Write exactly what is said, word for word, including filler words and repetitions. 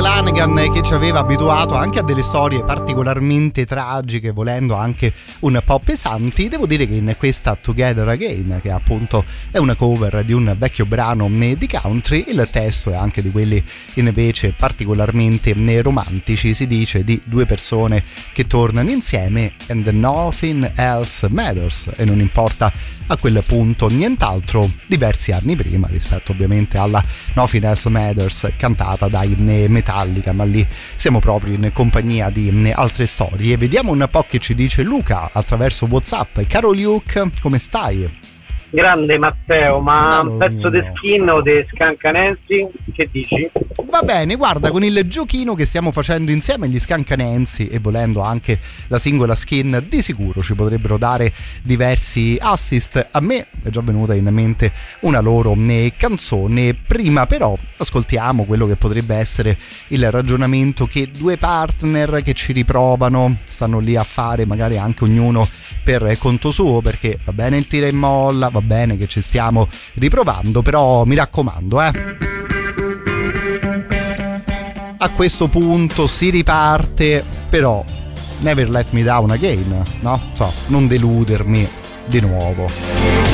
Lanegan, che ci aveva abituato anche a delle storie particolarmente tragiche, volendo anche un po' pesanti. Devo dire che in questa Together Again, che appunto è una cover di un vecchio brano di country, il testo è anche di quelli invece particolarmente romantici. Si dice di due persone che tornano insieme and nothing else matters, e non importa a quel punto nient'altro, diversi anni prima rispetto ovviamente alla Nothing Else Matters cantata dai Metallica, ma lì siamo proprio in compagnia di altre storie. Vediamo un po' che ci dice Luca attraverso WhatsApp. Caro Luke, come stai? Grande Matteo, ma Bello un pezzo mio. di Skin o di Scancanensi, che dici? Va bene, guarda, con il giochino che stiamo facendo insieme, gli Scancanensi, e volendo anche la singola Skin, di sicuro ci potrebbero dare diversi assist. A me è già venuta in mente una loro eh, canzone. Prima però ascoltiamo quello che potrebbe essere il ragionamento che due partner che ci riprovano stanno lì a fare, magari anche ognuno per conto suo, perché va bene il tira e molla, va bene che ci stiamo riprovando, però mi raccomando, eh a questo punto si riparte, però never let me down again, no? So, non deludermi di nuovo.